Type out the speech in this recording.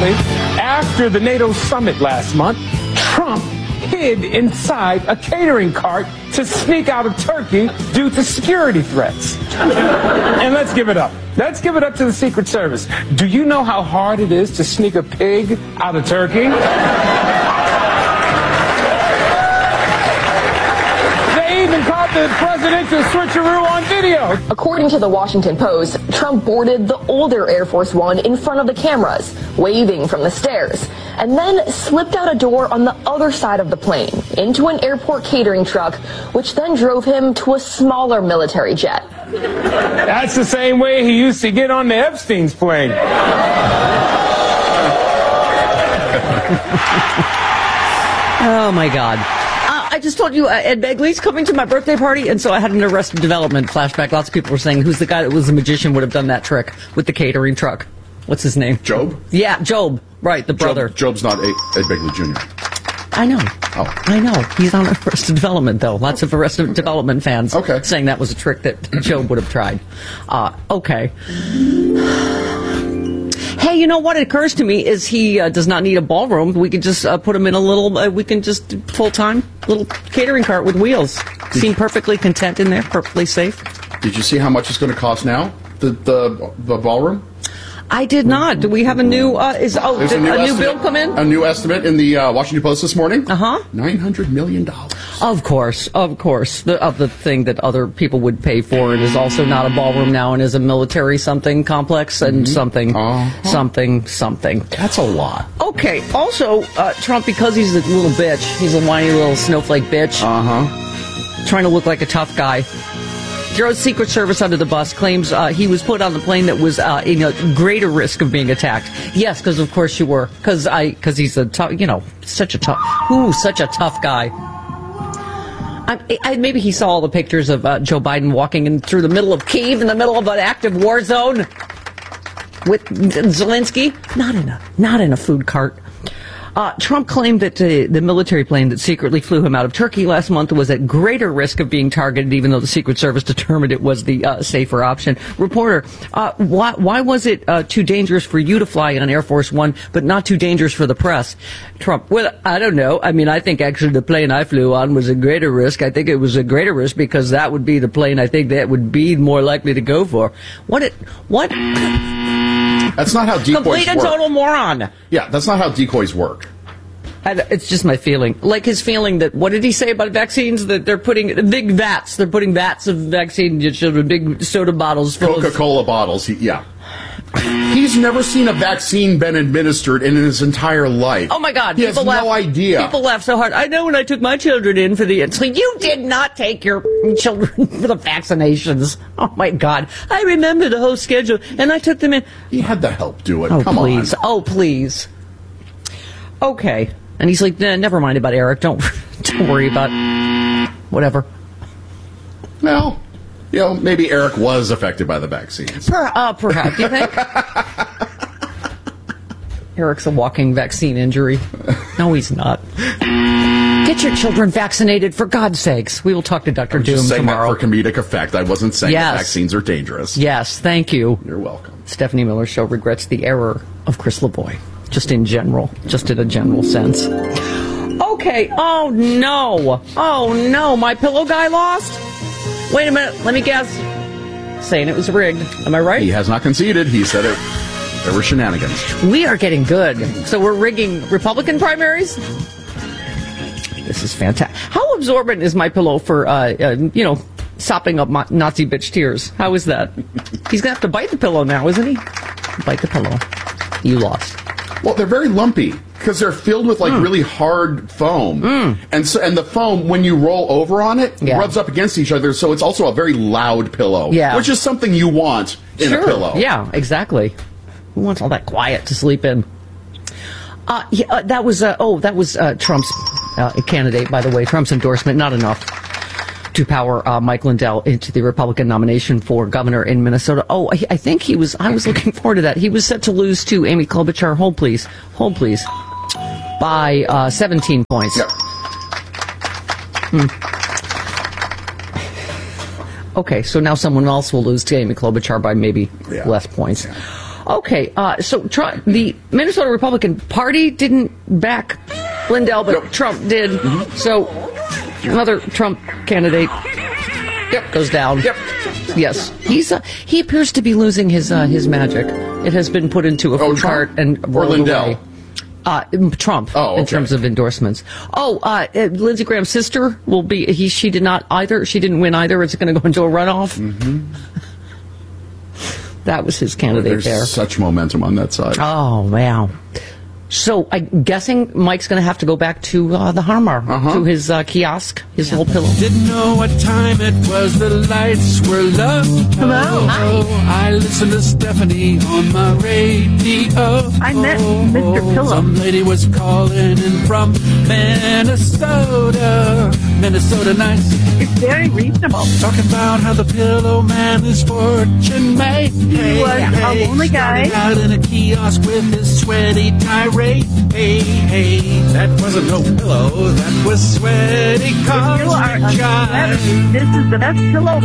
Apparently, after the NATO summit last month, Trump hid inside a catering cart to sneak out of Turkey due to security threats. And let's give it up. Let's give it up to the Secret Service. Do you know how hard it is to sneak a pig out of Turkey? They even caught the presidential switcheroo on video. According to the Washington Post, Trump boarded the older Air Force One in front of the cameras, waving from the stairs, and then slipped out a door on the other side of the plane into an airport catering truck, which then drove him to a smaller military jet. That's the same way he used to get on the Epstein's plane. Oh, my God. I just told you Ed Begley's coming to my birthday party, and so I had an Arrested Development flashback. Lots of people were saying, who's the guy that was a magician would have done that trick with the catering truck? What's his name? Job? Yeah, Job. Right, the brother. Job's not Ed Begley Jr. I know. Oh. I know. He's on Arrested Development, though. Lots of Arrested Development fans saying that was a trick that Job would have tried. Okay. Hey, you know what occurs to me is he does not need a ballroom. We could just put him in a little, full-time little catering cart with wheels. Seem perfectly content in there, perfectly safe. Did you see how much it's going to cost now, the ballroom? I did not. Do we have a new, did a new bill come in? A new estimate in the Washington Post this morning? Uh-huh. $900 million. Of course. Of the thing that other people would pay for. It is also not a ballroom now and is a military something complex and something. That's a lot. Okay. Also, Trump, because he's a little bitch, he's a whiny little snowflake bitch. Trying to look like a tough guy. Throws Secret Service under the bus, claims he was put on the plane that was in a greater risk of being attacked. Yes, because of course you were. Because he's a tough, such a tough guy. Maybe he saw all the pictures of Joe Biden walking in through the middle of Kyiv in the middle of an active war zone with Zelensky. Not in a food cart. Trump claimed that the military plane that secretly flew him out of Turkey last month was at greater risk of being targeted, even though the Secret Service determined it was the safer option. Reporter, why was it too dangerous for you to fly on Air Force One, but not too dangerous for the press? Trump, well, I don't know. I mean, I think actually the plane I flew on was a greater risk. I think it was a greater risk because that would be the plane I think that would be more likely to go for. What? That's not how decoys work. Complete and total moron. Yeah, that's not how decoys work. It's just my feeling. Like his feeling that, what did he say about vaccines? That they're putting big vats. They're putting vats of vaccine to children, big soda bottles full Coca-Cola bottles. He's never seen a vaccine been administered in his entire life. Oh, my God. He has no idea. People laugh so hard. I know when I took my children in for so you did not take your children for the vaccinations. Oh, my God. I remember the whole schedule, and I took them in. He had the help do it. Oh, Come please. on. Oh, please. Okay. And he's like, never mind about Eric. Don't worry about whatever. Well, maybe Eric was affected by the vaccines. Perhaps, you think? Eric's a walking vaccine injury. No, he's not. Get your children vaccinated, for God's sakes. We will talk to Dr. Doom tomorrow. That for comedic effect. I wasn't saying that vaccines are dangerous. Yes, thank you. You're welcome. Stephanie Miller Show regrets the error of Chris LeBoy. Just in a general sense. Okay. Oh, no. My pillow guy lost? Wait a minute. Let me guess. Saying it was rigged. Am I right? He has not conceded. He said it. There were shenanigans. We are getting good. So we're rigging Republican primaries? This is fantastic. How absorbent is my pillow for, sopping up Nazi bitch tears? How is that? He's going to have to bite the pillow now, isn't he? Bite the pillow. You lost. Well, they're very lumpy because they're filled with really hard foam, and the foam, when you roll over on it, rubs up against each other. So it's also a very loud pillow, which is something you want in a pillow. Yeah, exactly. Who wants all that quiet to sleep in? That was Trump's candidate, by the way. Trump's endorsement, not enough to power Mike Lindell into the Republican nomination for governor in Minnesota. Oh, I think I was looking forward to that. He was set to lose to Amy Klobuchar, hold please, by 17 points. Yep. Okay, so now someone else will lose to Amy Klobuchar by maybe less points. Yeah. Okay, so the Minnesota Republican Party didn't back Lindell, but Trump did. Mm-hmm. So another Trump candidate goes down. Yep. Yes, he appears to be losing his magic. It has been put into a food cart and rolled away. Trump, in terms of endorsements. Lindsey Graham's sister will be. She didn't win either. It's going to go into a runoff. Mm-hmm. That was his candidate there. There's such momentum on that side. Oh, wow. So I'm guessing Mike's going to have to go back to the Harmar, to his kiosk, his little pillow. Didn't know what time it was, the lights were low. Hello. Hi. I listened to Stephanie on my radio. I met Mr. Pillow. Some lady was calling in from Minnesota. Minnesota nice. It's very reasonable. Talking about how the Pillow Man is fortune made. He was a lonely guy. Out in a kiosk with his sweaty tirade. Hey, that wasn't no pillow. That was sweaty cause. This is the best pillow